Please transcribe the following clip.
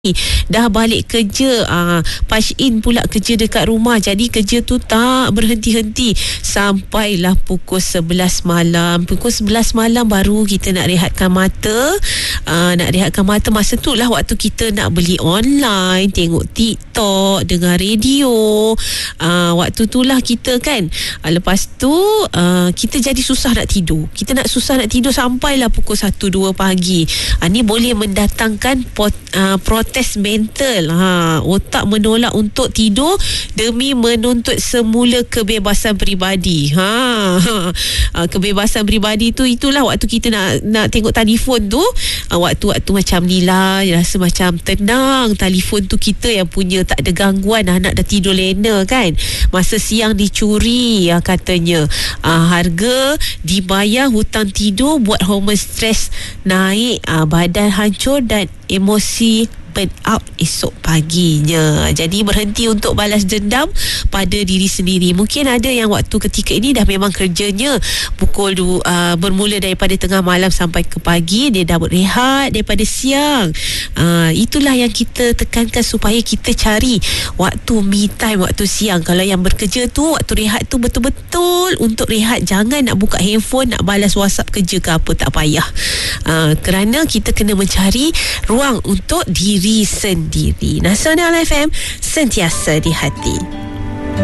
dah balik kerja, punch in pula kerja dekat rumah. Jadi kerja tu tak berhenti-henti sampailah pukul 11 malam. Pukul 11 malam baru kita nak rehatkan mata. Masa tu lah waktu kita nak beli online, tengok TikTok, dengar radio. Waktu tu lah kita kan, lepas tu kita jadi susah nak tidur. Kita susah nak tidur sampailah pukul 1-2 pagi. Ni boleh mendatangkan protes mental. Otak menolak untuk tidur demi menuntut semula kebebasan peribadi. Kebebasan peribadi tu, itulah waktu kita nak tengok telefon tu. Waktu-waktu macam ni lah, rasa macam tenang. Telefon tu kita yang punya, tak ada gangguan. Anak dah tidur lena kan. Masa siang dicuri katanya. Harga dibayar, hutang tidur buat hormon stres naik, badan hancur dan emosi burn out esok paginya. Jadi berhenti untuk balas dendam pada diri sendiri. Mungkin ada yang waktu ketika ini dah memang kerjanya pukul bermula daripada tengah malam sampai ke pagi. Dia dah berehat daripada siang. Itulah yang kita tekankan, supaya kita cari waktu me time, waktu siang. Kalau yang bekerja tu, waktu rehat tu betul-betul untuk rehat. Jangan nak buka handphone, nak balas WhatsApp kerja ke apa, tak payah. Kerana kita kena mencari ruang untuk diri sendiri. Nasional FM, sentiasa di hati.